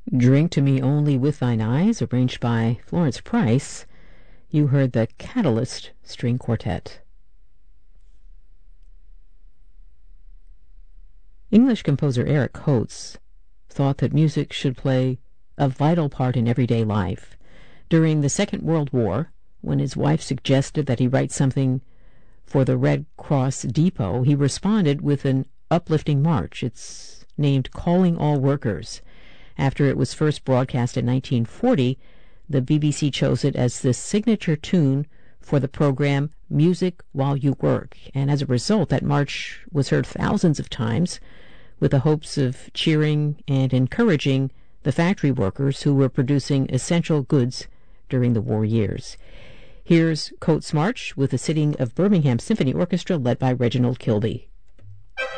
Drink to Me Only with Thine Eyes, arranged by Florence Price. You heard the Catalyst String Quartet. English composer Eric Coates thought that music should play a vital part in everyday life. During the Second World War, when his wife suggested that he write something for the Red Cross Depot, he responded with an uplifting march. It's named Calling All Workers. After it was first broadcast in 1940, the BBC chose it as the signature tune for the program Music While You Work, and as a result, that march was heard thousands of times with the hopes of cheering and encouraging the factory workers who were producing essential goods during the war years. Here's Coates' March with the sitting of Birmingham Symphony Orchestra led by Reginald Kilby.